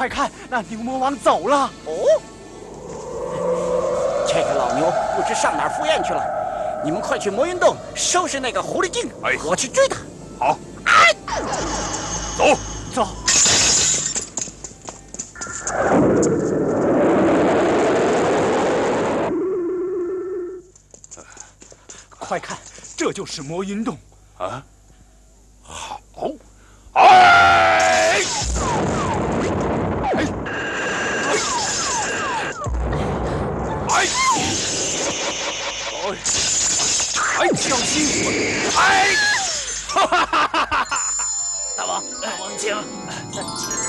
快看，那牛魔王走了。 哦，这个老牛不知上哪儿赴宴去了。你们快去魔云洞收拾那个狐狸精，我去追他。 好，哎，走走。快看，这就是魔云洞。 啊，好，哎！ 小心！ 哎！ 大王，王请。